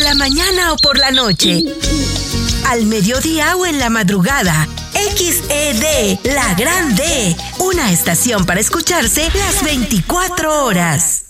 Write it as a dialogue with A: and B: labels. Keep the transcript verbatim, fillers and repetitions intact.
A: la mañana o por la noche, al mediodía o en la madrugada. X E D, la gran D, una estación para escucharse las veinticuatro horas.